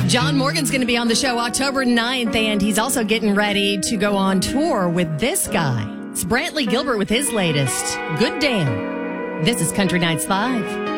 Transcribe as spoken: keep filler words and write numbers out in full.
John Morgan's going to be on the show October ninth, and he's also getting ready to go on tour with this guy. It's Brantley Gilbert with his latest, Good Damn. This is Country Nights Live.